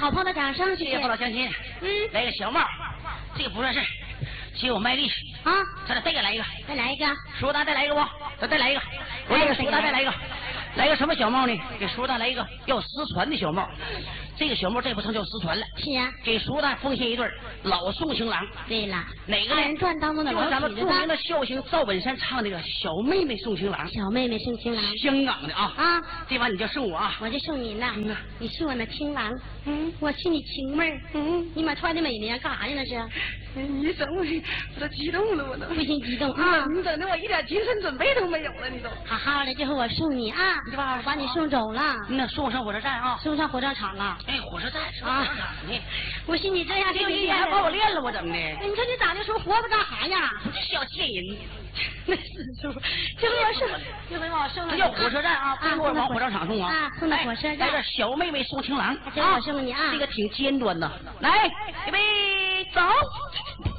好朋友掌声， 谢谢父老乡亲。来个小帽，这个不算事，请我卖力啊！ 再来一个， 再来一个， 叔大再来一个不？再来一个，我给叔大再来一个，来个什么小帽呢？给叔大来一个要失传的小帽。这个小帽这不成就失传了。 是啊， 给叔大奉献一对老宋情郎。 对了， 哪个二人转当中的就是咱们著名的小笑星赵本山唱那个小妹妹送情郎。 小妹妹送情郎， 香港的啊啊！ 这晚你就送我啊， 我就送你了。你是我那情郎，我是你情妹你妈穿的美呢，干啥呢那是？ 你整我都激动了，我都不行激动啊！ 你整的我一点精神准备都没有了，你都。 好好的，这回我送你啊，我把你送走了。 那送上火车站啊， 送上火车场了。 哎，火车站是吧？呢？ 不是你这样， 你还把我练了，我怎么的？ 你说你长的时候活着干啥呀？ 这小贱人。 那是说，这回我送，这回我送了。 这叫火车站啊，不是往火车场送啊。 送到火车站。 来个小妹妹送情郎， 这我送你啊。 这个挺尖端的。来，预备，走。